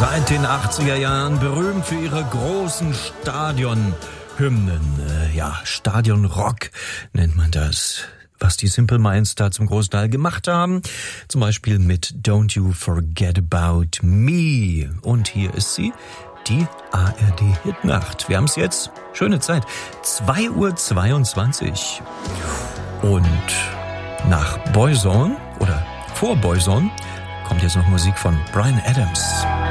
Seit den 80er Jahren berühmt für ihre großen Stadionhymnen. Stadionrock nennt man das. Was die Simple Minds da zum Großteil gemacht haben. Zum Beispiel mit Don't You Forget About Me. Und hier ist sie, die ARD-Hitnacht. Wir haben es jetzt, schöne Zeit, 2:22 Uhr. Und nach Boyzone oder vor Boyzone kommt jetzt noch Musik von Bryan Adams.